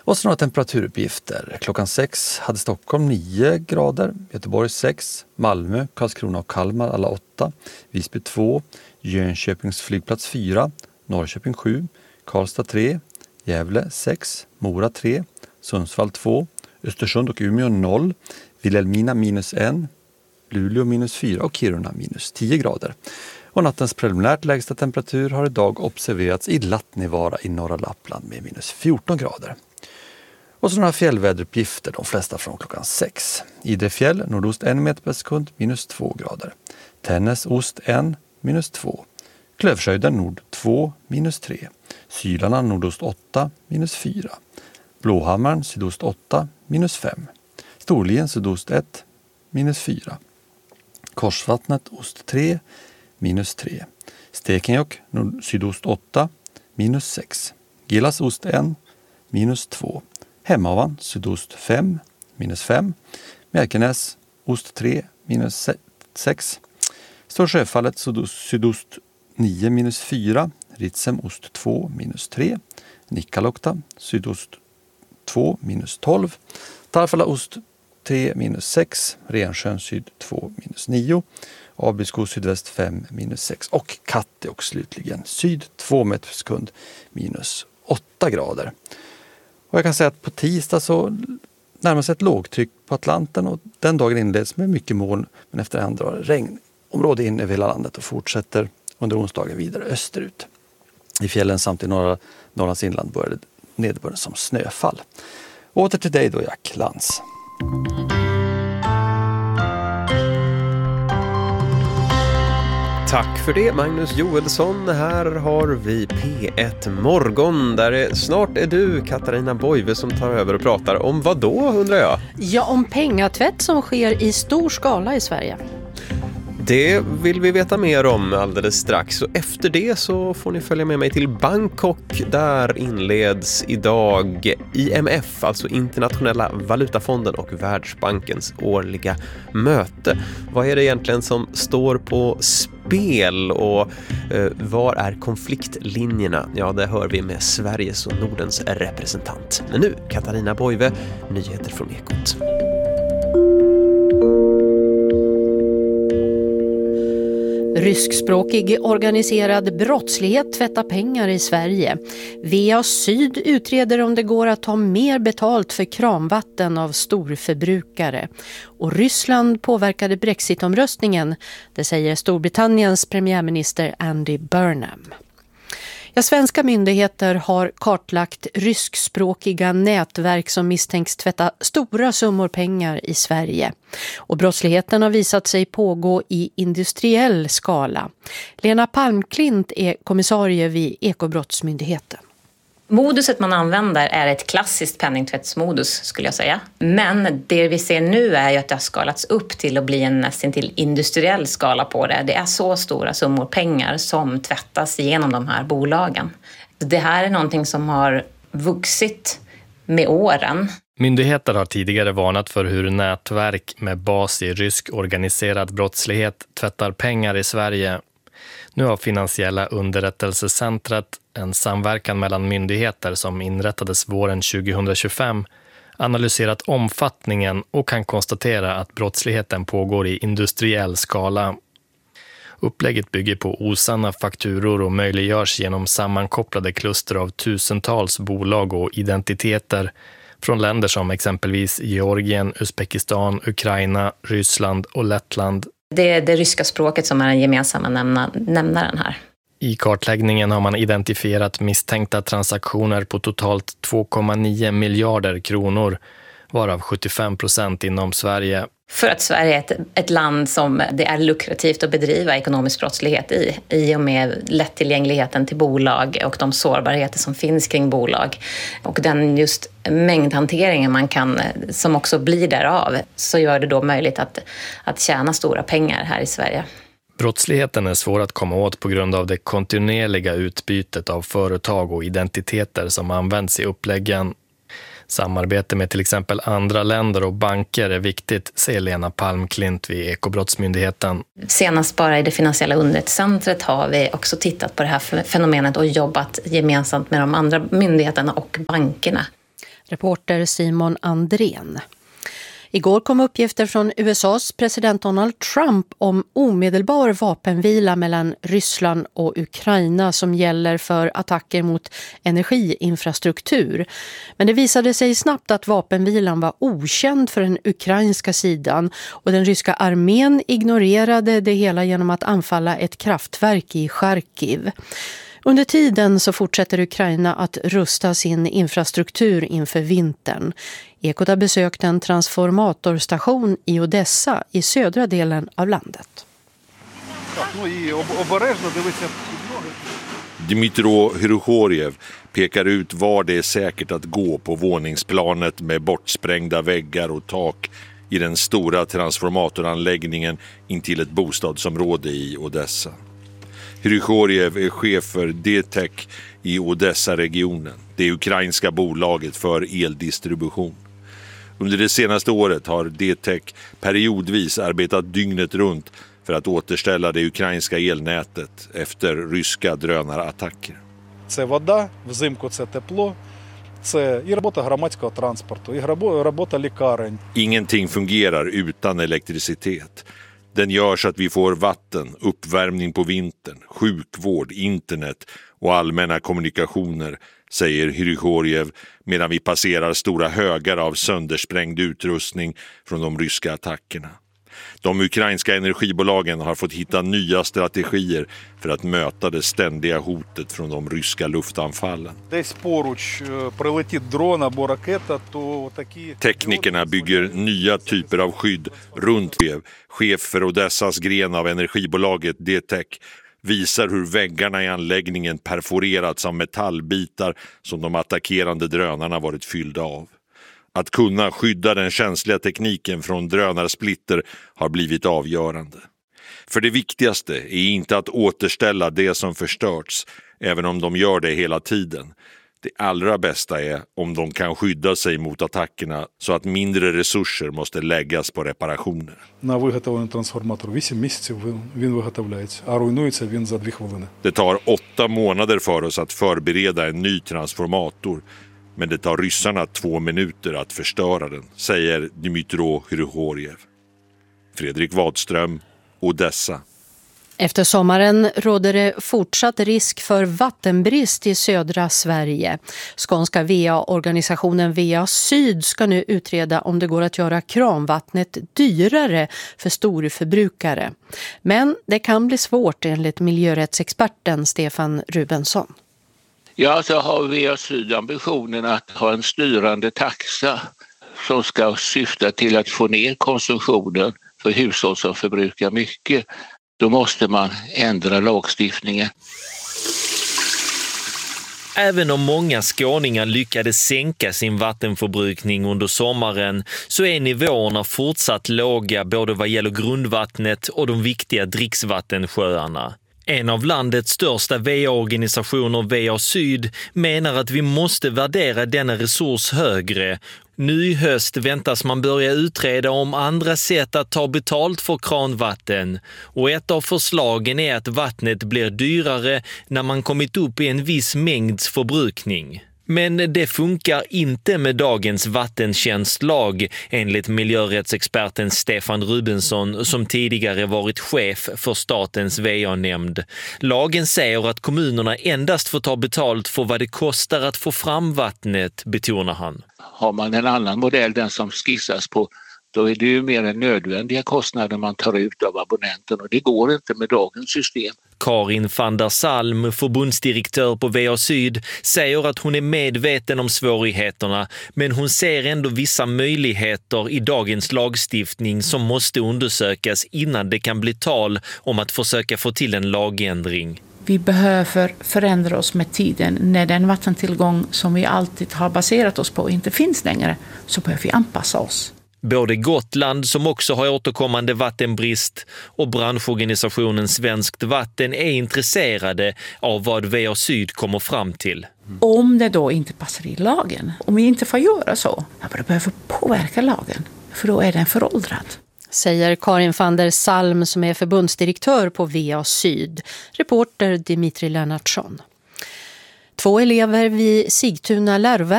Och så några temperaturuppgifter. Klockan 6 hade Stockholm 9 grader, Göteborg 6, Malmö, Karlskrona och Kalmar alla 8, Visby 2, Jönköpings flygplats 4, Norrköping 7, Karlstad 3, Gävle 6, Mora 3, Sundsvall 2, Östersund och Umeå 0, Vilhelmina -1, Luleå -4 och Kiruna -10 grader. Och nattens preliminärt lägsta temperatur har idag observerats i Lattnivaara i norra Lappland med -14 grader. Och så några fjällväderuppgifter, de flesta från klockan 6. Idrefjäll, nordost 1 meter per sekund, -2 grader. Tännäs, ost 1, -2. Klövshöjden, nord 2, -3. Sylarna, nordost 8, -4. Blåhammaren, sydost 8, -5. Storlien, sydost 1, -4. Korsvattnet, ost 3, -3. Stekenjokk, sydost 8, -6. Gillas, ost 1, -2. Hemavan, sydost 5, -5. Märkenäs, ost 3, -6. Storsjöfallet, sydost 9, -4. Ritsem, ost 2, -3. Nikkaluokta, sydost 2, -12. Tarfala, ost 3, -6. Rensjön, syd 2, -9. Abisko, sydväst 5, -6. Och Katteåk slutligen, syd 2 meter per sekund, -8 grader. Och jag kan säga att på tisdag så närmar sig ett lågtryck på Atlanten och den dagen inleds med mycket moln, men efter hand drar regnområde in över hela landet och fortsätter under onsdagen vidare österut. I fjällen samt i Norrlands inland började nederbörden som snöfall. Åter till dig då, Jack Lantz. Tack för det, Magnus Joelsson. Här har vi P1 Morgon där det snart är du, Katarina Boive, som tar över och pratar om vad då, undrar jag? Ja, om pengatvätt som sker i stor skala i Sverige. Det vill vi veta mer om alldeles strax, och efter det så får ni följa med mig till Bangkok. Där inleds idag IMF, alltså Internationella valutafonden, och Världsbankens årliga möte. Vad är det egentligen som står på spel och var är konfliktlinjerna? Ja, det hör vi med Sveriges och Nordens representant. Men nu, Katarina Boive, nyheter från Ekot. Ryskspråkig organiserad brottslighet tvättar pengar i Sverige. VA Syd utreder om det går att ta mer betalt för kranvatten av storförbrukare. Och Ryssland påverkade Brexit-omröstningen, det säger Storbritanniens premiärminister Andy Burnham. Ja, svenska myndigheter har kartlagt ryskspråkiga nätverk som misstänks tvätta stora summor pengar i Sverige. Och brottsligheten har visat sig pågå i industriell skala. Lena Palmklint är kommissarie vid Ekobrottsmyndigheten. Moduset man använder är ett klassiskt penningtvättsmodus, skulle jag säga. Men det vi ser nu är ju att det har skalats upp till att bli en nästan till industriell skala på det. Det är så stora summor pengar som tvättas genom de här bolagen. Det här är någonting som har vuxit med åren. Myndigheter har tidigare varnat för hur nätverk med bas i rysk organiserad brottslighet tvättar pengar i Sverige. Nu har Finansiella underrättelsecentret, en samverkan mellan myndigheter som inrättades våren 2025, analyserat omfattningen och kan konstatera att brottsligheten pågår i industriell skala. Upplägget bygger på osanna fakturor och möjliggörs genom sammankopplade kluster av tusentals bolag och identiteter från länder som exempelvis Georgien, Uzbekistan, Ukraina, Ryssland och Lettland. Det är det ryska språket som är den gemensamma nämnaren här. I kartläggningen har man identifierat misstänkta transaktioner på totalt 2,9 miljarder kronor, varav 75% inom Sverige. För att Sverige är ett land som det är lukrativt att bedriva ekonomisk brottslighet i och med lättillgängligheten till bolag och de sårbarheter som finns kring bolag. Och den just mängdhanteringen man kan, som också blir därav, så gör det då möjligt att tjäna stora pengar här i Sverige. Brottsligheten är svår att komma åt på grund av det kontinuerliga utbytet av företag och identiteter som används i uppläggen. Samarbete med till exempel andra länder och banker är viktigt, säger Lena Palmklint vid Ekobrottsmyndigheten. Senast bara i det finansiella underrättelsecentret har vi också tittat på det här fenomenet och jobbat gemensamt med de andra myndigheterna och bankerna. Reporter Simon Andrén. Igår kom uppgifter från USAs president Donald Trump om omedelbar vapenvila mellan Ryssland och Ukraina som gäller för attacker mot energiinfrastruktur. Men det visade sig snabbt att vapenvilan var okänd för den ukrainska sidan och den ryska armén ignorerade det hela genom att anfalla ett kraftverk i Charkiv. Under tiden så fortsätter Ukraina att rusta sin infrastruktur inför vintern. Ekot har besökt en transformatorstation i Odessa i södra delen av landet. Dmytro Hrigoriev pekar ut var det är säkert att gå på våningsplanet med bortsprängda väggar och tak i den stora transformatoranläggningen intill ett bostadsområde i Odessa. Hrigoriev är chef för DTEC i Odessa-regionen, det ukrainska bolaget för eldistribution. Under det senaste året har DTEC periodvis arbetat dygnet runt för att återställa det ukrainska elnätet efter ryska drönarattacker. Це вода, взимку це тепло, це і робота громадського транспорту, і робота лікарень. Ingenting fungerar utan elektricitet. Den gör så att vi får vatten, uppvärmning på vintern, sjukvård, internet och allmänna kommunikationer, säger Hrigoriev medan vi passerar stora högar av söndersprängd utrustning från de ryska attackerna. De ukrainska energibolagen har fått hitta nya strategier för att möta det ständiga hotet från de ryska luftanfallen. Teknikerna bygger nya typer av skydd runt Kiev. Chef för Odessas gren av energibolaget DTEC visar hur väggarna i anläggningen perforerats av metallbitar som de attackerande drönarna varit fyllda av. Att kunna skydda den känsliga tekniken från drönarsplitter har blivit avgörande. För det viktigaste är inte att återställa det som förstörts, även om de gör det hela tiden. Det allra bästa är om de kan skydda sig mot attackerna så att mindre resurser måste läggas på reparationer. Det tar 8 månader för oss att förbereda en ny transformator. Men det tar ryssarna 2 minuter att förstöra den, säger Dmytro Hrigoriev. Fredrik Wadström, Odessa. Efter sommaren råder det fortsatt risk för vattenbrist i södra Sverige. Skånska VA-organisationen VA Syd ska nu utreda om det går att göra kranvattnet dyrare för storförbrukare. Men det kan bli svårt enligt miljörättsexperten Stefan Rubensson. Ja, så har VA Syd ambitionen att ha en styrande taxa som ska syfta till att få ner konsumtionen för hushåll som förbrukar mycket. Då måste man ändra lagstiftningen. Även om många skåningar lyckades sänka sin vattenförbrukning under sommaren så är nivåerna fortsatt låga både vad gäller grundvattnet och de viktiga dricksvattensjöarna. En av landets största VA-organisationer, VA Syd, menar att vi måste värdera denna resurs högre. Nu i höst väntas man börja utreda om andra sätt att ta betalt för kranvatten. Och ett av förslagen är att vattnet blir dyrare när man kommit upp i en viss mängds förbrukning. Men det funkar inte med dagens vattentjänstlag, enligt miljörättsexperten Stefan Rubensson som tidigare varit chef för statens VA-nämnd. Lagen säger att kommunerna endast får ta betalt för vad det kostar att få fram vattnet, betonar han. Har man en annan modell, den som skissas på, då är det ju mer än nödvändiga kostnader man tar ut av abonnenten och det går inte med dagens system. Karin van der Salm, förbundsdirektör på VA Syd, säger att hon är medveten om svårigheterna men hon ser ändå vissa möjligheter i dagens lagstiftning som måste undersökas innan det kan bli tal om att försöka få till en lagändring. Vi behöver förändra oss med tiden. När den vattentillgång som vi alltid har baserat oss på inte finns längre så behöver vi anpassa oss. Både Gotland, som också har återkommande vattenbrist, och branschorganisationen Svenskt Vatten är intresserade av vad VA Syd kommer fram till. Om det då inte passar i lagen, om vi inte får göra så, då behöver påverka lagen, för då är den föråldrad. Säger Karin van der Salm som är förbundsdirektör på VA Syd. Reporter Dimitri Lennartsson. 2 elever vid Sigtuna läroverk